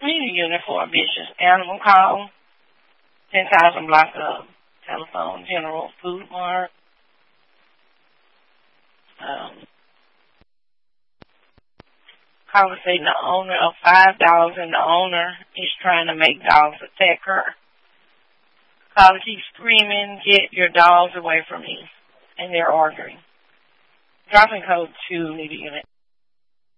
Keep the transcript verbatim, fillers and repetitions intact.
media unit for a vicious animal call. ten thousand block of telephone, General Food Mart. Um, conversating the owner of five dogs, and the owner is trying to make dogs attack her. Caller keeps screaming, "Get your dogs away from me," and they're arguing. Dropping code to media unit.